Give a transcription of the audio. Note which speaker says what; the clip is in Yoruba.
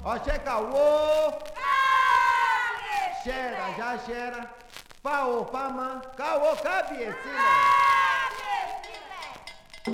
Speaker 1: Chega o Xera, já xera. Pau, pama, caô, cabecinha.